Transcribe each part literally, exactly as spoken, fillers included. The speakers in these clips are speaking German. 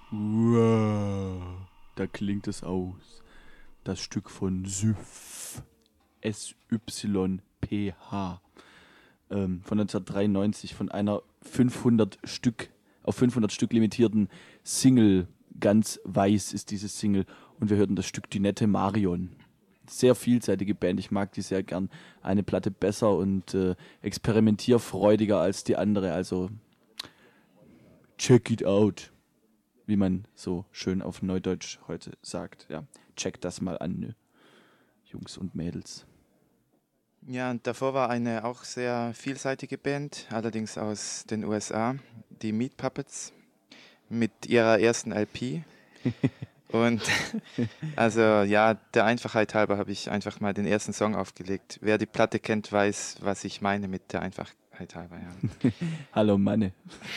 Wow, da klingt es aus. Das Stück von Syph. S Y P H. Ähm, von neunzehnhundertdreiundneunzig, von einer fünfhundert Stück, auf fünfhundert Stück limitierten Single. Ganz weiß ist diese Single. Und wir hörten das Stück Die nette Marion. Sehr vielseitige Band, ich mag die sehr gern. Eine Platte besser und äh, experimentierfreudiger als die andere. Also check it out, wie man so schön auf Neudeutsch heute sagt. Ja, check das mal an, ne? Jungs und Mädels. Ja, und davor war eine auch sehr vielseitige Band, allerdings aus den U S A, die Meat Puppets, mit ihrer ersten L P. Und also ja, der Einfachheit halber habe ich einfach mal den ersten Song aufgelegt. Wer die Platte kennt, weiß, was ich meine mit der Einfachheit halber, ja. Hallo Manne.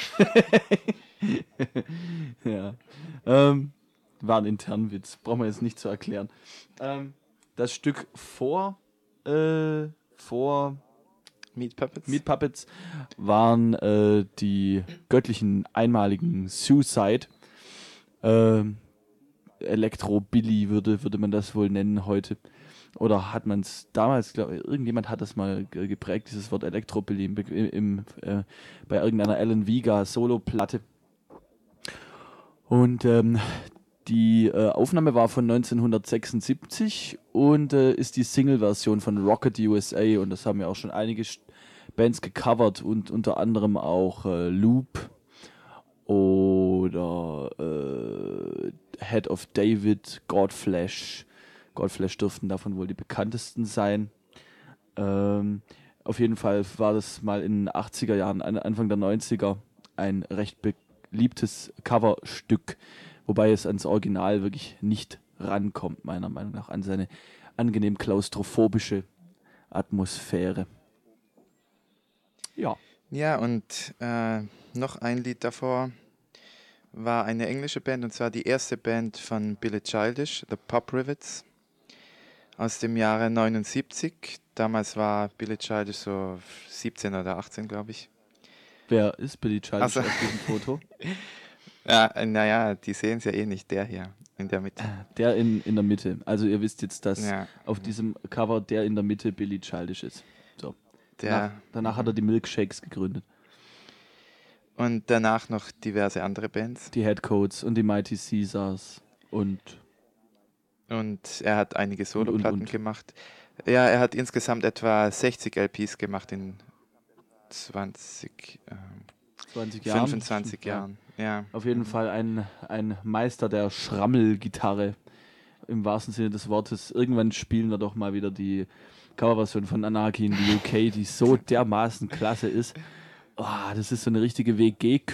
Ja. Ähm, war ein internen Witz, brauchen wir jetzt nicht zu erklären. Ähm, das Stück vor, äh, vor Meat Puppets? Meat Puppets waren äh, die göttlichen einmaligen Suicide. Ähm, Elektro-Billy würde, würde man das wohl nennen heute. Oder hat man es damals, glaube ich, irgendjemand hat das mal ge- geprägt, dieses Wort Elektro-Billy im, im, im, äh, bei irgendeiner Alan Vega Solo-Platte. Und ähm, die äh, Aufnahme war von neunzehnhundertsechsundsiebzig und äh, ist die Single-Version von Rocket U S A. Und das haben ja auch schon einige St- Bands gecovert und unter anderem auch äh, Loop oder äh, Head of David, Godflesh. Godflesh dürften davon wohl die bekanntesten sein. Ähm, auf jeden Fall war das mal in den achtziger Jahren, an- Anfang der neunziger ein recht beliebtes Coverstück, wobei es ans Original wirklich nicht rankommt, meiner Meinung nach, an seine angenehm klaustrophobische Atmosphäre. Ja. Ja, und äh, noch ein Lied davor war eine englische Band, und zwar die erste Band von Billy Childish, The Pop Rivets, aus dem Jahre neunundsiebzig. Damals war Billy Childish so siebzehn oder achtzehn, glaube ich. Wer ist Billy Childish Also- auf diesem Foto? Ja, äh, naja, die sehen es ja eh nicht, der hier in der Mitte. Der in, in der Mitte. Also ihr wisst jetzt, dass Ja, auf diesem Cover der in der Mitte Billy Childish ist. So. Danach, der, danach hat er die Milkshakes gegründet. und danach noch diverse andere Bands. Die Headcoats und die Mighty Caesars und Und er hat einige Soloplatten und. gemacht. Ja, er hat insgesamt etwa sechzig L Ps gemacht in zwanzig, ähm, zwanzig Jahren. fünfundzwanzig Ja. Jahren. Ja. Auf jeden Fall ein, ein Meister der Schrammelgitarre im wahrsten Sinne des Wortes. Irgendwann spielen wir doch mal wieder die Coverversion von Anarchy in the U K, die so dermaßen klasse ist. Oh, das ist so eine richtige W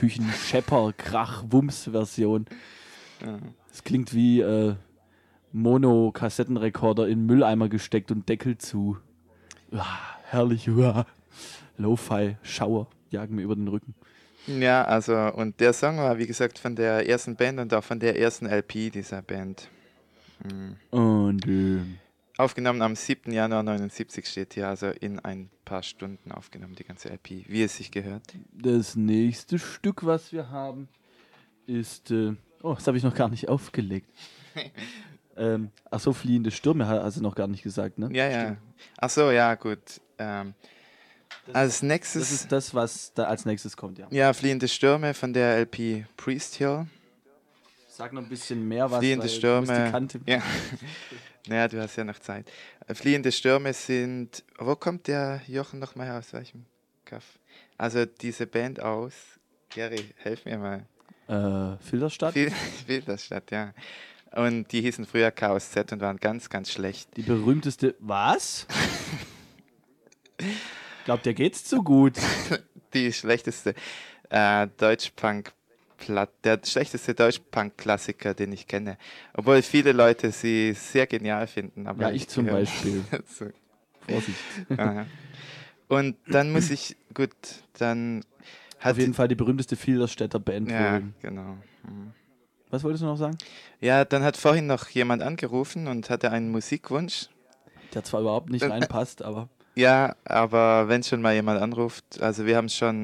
G-Küchen-Schepper-Krach-Wumms-Version. Ja. Es klingt wie äh, Mono-Kassettenrekorder in Mülleimer gesteckt und Deckel zu. Ah, herrlich. Uah. Lo-Fi-Schauer jagen mir über den Rücken. Ja, also, und der Song war, wie gesagt, von der ersten Band und auch von der ersten L P dieser Band. Mhm. Und äh, Aufgenommen am siebten Januar neunundsiebzig steht hier, also in ein paar Stunden aufgenommen, die ganze L P, wie es sich gehört. das nächste Stück, was wir haben, ist. Äh, oh, das habe ich noch gar nicht aufgelegt. ähm, ach so, Fliehende Stürme hast du noch gar nicht gesagt, ne? Ja, ja. Ach so, ja, gut. Ähm, als nächstes. Das ist das, was da als nächstes kommt, ja. Ja, Fliehende Stürme von der L P Priest Hill. Sag noch ein bisschen mehr was, Fliehende weil du Stürme. musst die Kante. Ja. Naja, du hast ja noch Zeit. Äh, Fliehende Stürme sind. Wo kommt der Jochen nochmal her? Aus welchem Kaff? Also diese Band aus. Gary, helf mir mal. Äh, Filderstadt? Fil- Filderstadt, ja. Und die hießen früher Chaos Z und waren ganz, ganz schlecht. Die berühmteste. Was? Ich glaube, der geht's zu gut. Die schlechteste äh, Deutschpunk. Der schlechteste Deutschpunk-Klassiker, den ich kenne. Obwohl viele Leute sie sehr genial finden. Aber Ja, ich zum gehöre Beispiel. dazu. Vorsicht. Aha. Und dann muss ich, gut, dann hat Auf jeden Fall die berühmteste Filderstädter Band. ja, wohl. genau. Mhm. Was wolltest du noch sagen? Ja, dann hat vorhin noch jemand angerufen und hatte einen Musikwunsch. Der zwar überhaupt nicht reinpasst, aber Ja, aber wenn schon mal jemand anruft, also wir haben schon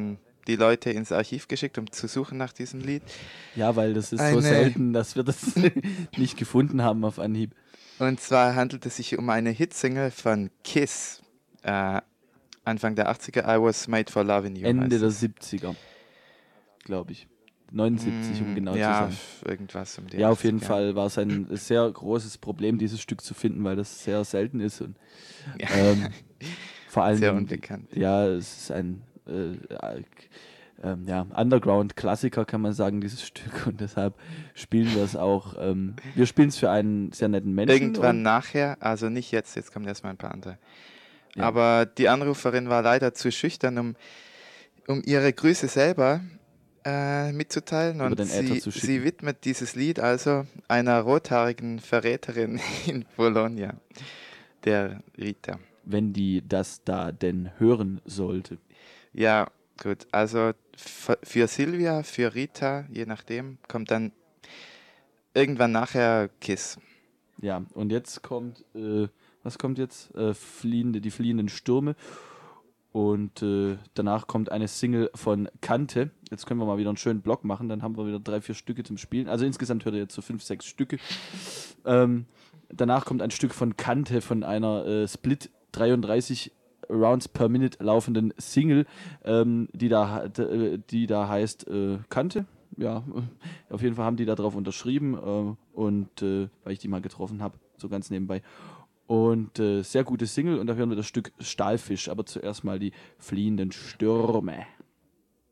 die Leute ins Archiv geschickt, um zu suchen nach diesem Lied. Ja, weil das ist so Eine- selten, dass wir das nicht gefunden haben auf Anhieb. Und zwar handelt es sich um eine Hitsingle von Kiss, äh, Anfang der achtziger, I Was Made for Loving You. Ende heißt der es. siebziger, glaube ich. neunundsiebzig, um genau ja, zu sein. f- irgendwas um die Ja, auf jeden achtziger. Fall war es ein sehr großes Problem, dieses Stück zu finden, weil das sehr selten ist und Ja. ähm, vor allem Sehr unbekannt. Ja, es ist ein äh, äh, ähm, ja, Underground-Klassiker, kann man sagen, dieses Stück, und deshalb spielen wir es auch. Ähm, wir spielen es für einen sehr netten Menschen. Irgendwann und, nachher, also nicht jetzt, jetzt kommen erstmal ein paar andere. Ja. Aber die Anruferin war leider zu schüchtern, um, um ihre Grüße selber äh, mitzuteilen. Über Und den Äther sie, zu schicken. sie widmet dieses Lied also einer rothaarigen Verräterin in Bologna, der Rita. wenn die das da denn hören sollte. Ja, gut. Also f- für Silvia, für Rita, je nachdem, kommt dann irgendwann nachher Kiss. Ja, und jetzt kommt, äh, was kommt jetzt? Äh, fliehende, die fliehenden Stürme. Und äh, danach kommt eine Single von Kante. Jetzt können wir mal wieder einen schönen Block machen, dann haben wir wieder drei, vier Stücke zum Spielen. Also insgesamt hört ihr jetzt so fünf, sechs Stücke. Ähm, danach kommt ein Stück von Kante, von einer äh, Split dreiunddreißig Rounds per Minute laufenden Single, ähm, die, da, d- die da heißt äh, Kante. Ja, auf jeden Fall haben die da drauf unterschrieben äh, und äh, weil ich die mal getroffen habe, so ganz nebenbei. Und äh, sehr gute Single und da hören wir das Stück Stahlfisch, aber zuerst mal die fliehenden Stürme.